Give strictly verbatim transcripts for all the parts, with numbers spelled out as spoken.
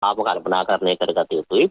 ආප කල්පනාකරණය කරගත යුතුයි.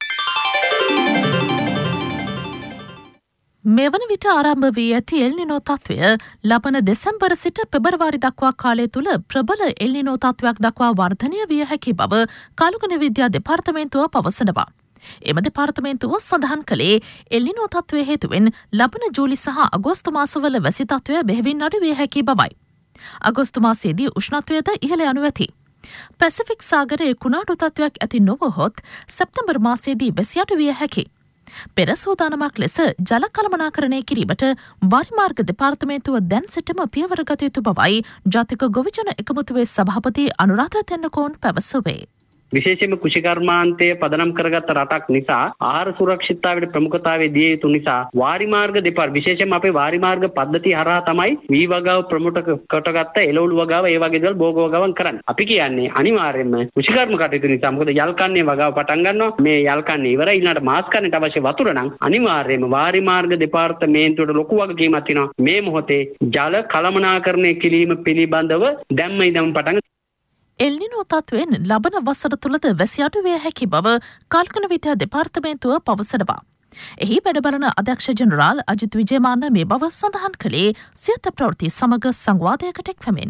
මෙවන විට ආරම්භ වී ඇති එල්නිනෝ තත්ත්වය ලබන දෙසැම්බර සිට පෙබරවාරි දක්වා කාලය තුළ ප්‍රබල එල්නිනෝ තත්ත්වයක් දක්වා වර්ධනය විය හැකි බව කාලගුණ විද්‍යා දෙපාර්තමේන්තුව පවසනවා. එම දෙපාර්තමේන්තුව සඳහන් කළේ එල්නිනෝ තත්ත්වය හේතුවෙන් ලබන ජූලි සහ අගෝස්තු මාසවල වැසි තත්ත්වය බෙහෙවින් අඩු විය හැකි බවයි. අගෝස්තු මාසයේදී උෂ්ණත්වයද ඉහළ යනු ඇති. පැසිෆික් සාගරයේ කුණාටු තත්ත්වයක් ඇති නොවහොත් සැප්තැම්බර් මාසයේදී වැසි අඩු විය හැකි. පෙර සූදානමක් ලෙස ජල කළමනාකරණය කිරීමට වාරිමාර්ග දෙපාර්තමේන්තුව දැන් සිටම පියවර ගත යුතු බවයි ජාතික ගොවිජන එකමුතුවේ සභාපති අනුරාධ තෙන්නකෝන් පැවසුවේ. විශේෂයෙන්ම කුෂිකර්මාන්තය පදනම් කරගත් රටක් නිසා ආහාර සුරක්ෂිතතාවයට ප්‍රමුඛතාවය දිය යුතු නිසා වාරිමාර්ග දෙපාර්ත විශේෂයෙන්ම අපේ වාරිමාර්ග පද්ධතිය හරහා තමයි වී වගාව ප්‍රමුඛ කොටගත්ත එළවලු වගාව ඒ වගේ දේවල් භෝග වගාවන් කරන්නේ. අපි කියන්නේ අනිවාර්යයෙන්ම කුෂිකර්ම කටයුතු නිසා මොකද යල් කන්නේ වගාව පටන් ගන්නවා මේ යල් කන්නේ ඉවරයි ඊළඟට මාස් කන්නට අවශ්‍ය වතුර නම් අනිවාර්යයෙන්ම වාරිමාර්ග දෙපාර්තමේන්තුවට ලොකු වගකීමක් තියෙනවා. මේ මොහොතේ ජල කළමනාකරණය කිරීම පිළිබඳව දැම්ම ඉදම් පටන් එල්නිනෝ තත්ත්වයෙන් ලබන වසර තුළද වැසි අඩු විය හැකි බව කාල්කන විද්‍යා දෙපාර්තමේන්තුව පවසනවා. එහි වැඩබලන අධ්‍යක්ෂ ජෙනරාල් අජිත් විජේමාන්න මේ බව සඳහන් කළේ සියත ප්‍රවෘත්ති සමග සංවාදයකට එක්වමින්.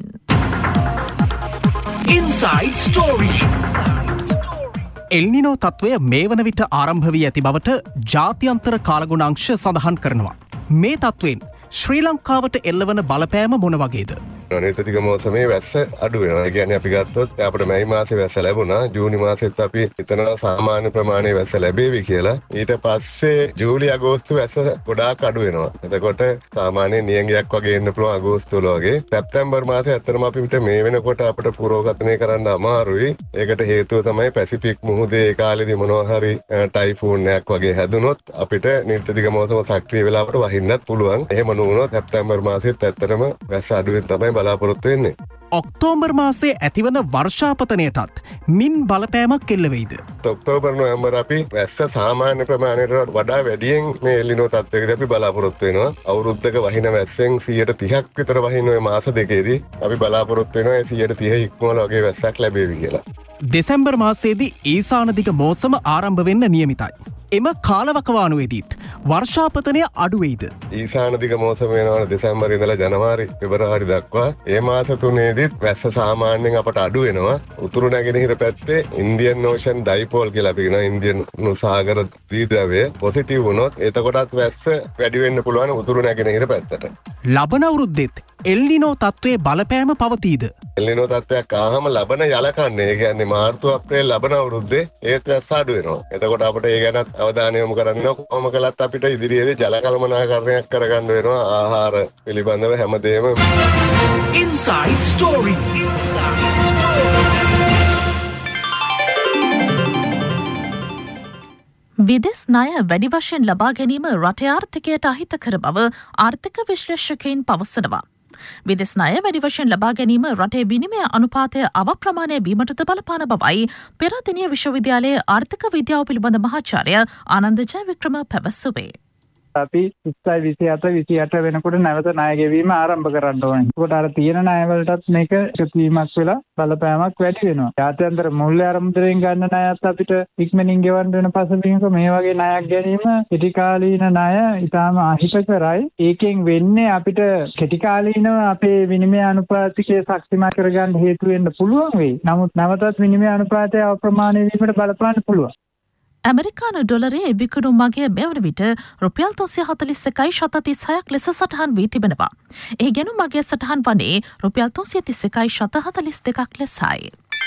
Inside Story. එල්නිනෝ තත්ත්වය මේ වන විට ආරම්භ වී ඇති බවට ජාත්‍යන්තර කාලගුණාංශ සඳහන් කරනවා. මේ තත්ත්වයෙන් ශ්‍රී ලංකාවට එල්ලවන බලපෑම මොන වගේද? අනිතතික මෝසමේ වැස්ස අඩු වෙනවා. ඒ කියන්නේ අපි ගත්තොත් අපිට මැයි මාසේ වැස්ස ලැබුණා. ජූනි මාසෙත් අපි හිතනවා සාමාන්‍ය ප්‍රමාණයේ වැස්ස ලැබෙවි කියලා. ඊට පස්සේ ජූලි අගෝස්තු වැස්ස ගොඩාක් අඩු වෙනවා. එතකොට සාමාන්‍ය නියඟයක් වගේ එන්න පුළුවන් අගෝස්තු වල වගේ. සැප්තැම්බර් මාසේ ඇත්තටම අපිට මේ වෙනකොට අපිට පුරෝගතනය කරන්න අමාරුයි. ඒකට හේතුව තමයි පැසිෆික් මුහුදේ ඒ කාලේදී මොනවා හරි ටයිෆූන් එකක් වගේ හැදුනොත් අපිට නිර්තතික මෝසම සක්‍රිය වෙලාවට වහින්නත් පුළුවන්. එහෙම නොවුනොත් සැප්තැම්බර් මාසෙත් ඇත්තටම වැස්ස අඩුවෙන් තමයි බලාපොරොත්තු වෙන්නේ. ඔක්තෝබර් මාසයේ ඇතිවන වර්ෂාපතනයටත් මින් බලපෑමක් එල්ල වෙයිද? ඔක්තෝබර් නොවැම්බර් අපි වැස්ස සාමාන්‍ය ප්‍රමාණයට වඩා වැඩියෙන් මේ එල්නිනෝ තත්ත්වයකදී අපි බලාපොරොත්තු වෙනවා. අවුරුද්දක වහින වැස්සෙන් සියයට තිහක් විතර වහින ඔය මාස දෙකේදී අපි බලාපොරොත්තු වෙනවා ඒ සියයට තිහ ඉක්මවල වගේ වැස්සක් ලැබෙවි කියලා. දෙසැම්බර් මාසයේදී ඊසානදිග මෝසම ආරම්භ වෙන්න නියමිතයි. එම කාලවකවානුවේදීත් වර්ෂාපතනය අඩු වෙයිද? ඊසානදිග මෝසම වෙනවා දෙසැම්බර් ඉඳලා ජනවාරි පෙබරවාරි දක්වා. ඒ මාස තුනේදීත් වැස්ස සාමාන්‍යයෙන් අපට අඩු වෙනවා. උතුරු නැගෙනහිර පැත්තේ ඉන්දියන් ඕෂන් ඩයිපෝල් කියලා අපි කියනවා. ඉන්දියන් සාගර ද්වීද්‍රවය පොසිටිව් වුණොත් එතකොටත් වැස්ස වැඩි වෙන්න පුළුවන් උතුරු නැගෙනහිර පැත්තට. ලබන අවුරුද්දෙත් එල්නිනෝ තත්ත්වයේ බලපෑම පවතීද? එල්නිනෝ තත්ත්වයක් ආවම ලබන යල කන්නේ. ඒ කියන්නේ මාර්තු අප්‍රේල් ලබන අවුරුද්දේ ඒත් වැස්ස අඩු වෙනවා. එතකොට අපිට ඒ ගැන අවධානය යොමු කරන්න කොහොම කළත් අපිට ඉදිරියේදී ජල කළමනාකරණයක් කරගන්න වෙනවා. ආහාර පිළිබඳව හැමදේම. Inside Story. විදෙස් ණය වැඩි වශයෙන් ලබා ගැනීම රටේ ආර්ථිකයට අහිතකර බව ආර්ථික විශ්ලේෂකයින් පවසනවා. විදෙස් ණය වැඩි වශයෙන් ලබා ගැනීම රටේ විනිමය අනුපාතය අවප්‍රමාණය වීමටද බලපාන බවයි පෙරදිනිය විශ්වවිද්‍යාලයේ ආර්ථික විද්‍යාව පිළිබඳ මහාචාර්ය ආනන්ද ජයවික්‍රම පැවසුවේ. අපි ඉස්සයි විසිහත විසිඅට වෙනකොට නැවත ණය ගෙවීම ආරම්භ කරන්න ඕනේ. ඒකට අර තියෙන ණය වලටත් මේක එකතු වීමක් වෙලා බලපෑමක් වැඩි වෙනවා. ජාත්‍යන්තර මූල්‍ය ආරම්භයෙන් ගන්න ණයත් අපිට ඉක්මනින් ගෙවන්න වෙන පසුබිමක මේ වගේ ණයක් ගැනීම කෙටි කාලීන ණය ඊටාම අහිතකරයි. ඒකෙන් වෙන්නේ අපිට කෙටි කාලීනව අපේ විනිමය අනුපාතිකය ශක්තිමත් කරගන්න හේතු වෙන්න පුළුවන් වෙයි. නමුත් නැවතත් විනිමය අනුපාතය අප්‍රමාණය වීමට බලපාන්න පුළුවන්. ඇමරිකානු ඩොලරේ විකුණු මගය මෙවන විට රුපියල් තුන්සිය හතළිස් එකයි ශතතිස් හයක් ලෙස සටහන් වී තිබෙනවා. එහි ගෙනු මගය සටහන් වනේ රුපියල් තුන්සිය තිස් එකයි ශත හතළිස් දෙකක් ලෙසයි.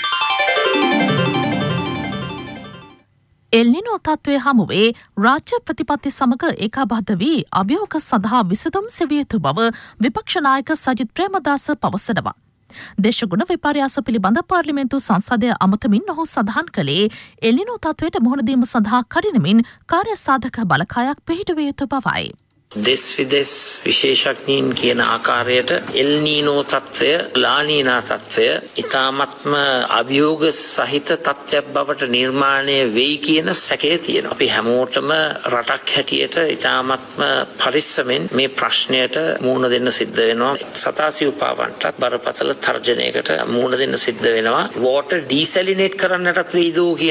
එල්නිනෝ තත්ත්වය හමුවේ රාජ්‍ය ප්‍රතිපත්ති සමග ඒකාබද්ධ වී අභියෝග සඳහා විසඳුම් සෙවිය යුතු බව විපක්ෂ නායක සජිත් ප්‍රේමදාස පවසනවා. දේශගුණ විපර්යාස පිළිබඳ පාර්ලිමේන්තු සංසදය අමතමින් ඔහු සඳහන් කළේ එල්නිනෝ තත්ත්වයට මුහුණ දීම සඳහා කඩිනමින් කාර්ය සාධක බලකායක් පිහිටුවිය යුතු බවයි. දෙස් විදෙස් විශේෂඥයින් කියන ආකාරයට එල් නීනෝ තත්ත්වය ලානීනා තත්ත්වය ඉතාමත්ම අභියෝග සහිත තත්ත්වයක් බවට නිර්මාණය වෙයි කියන සැකය තියෙනවා. අපි හැමෝටම රටක් හැටියට ඉතාමත්ම පරිස්සමෙන් මේ ප්‍රශ්නයට මුහුණ දෙන්න සිද්ධ වෙනවා. සතාසිව්පාවන්ටත් බරපතල තර්ජනයකට මුහුණ දෙන්න සිද්ධ වෙනවා. වෝටර් ඩීසැලිනේට් කරන්නටත් වෙයිදෝ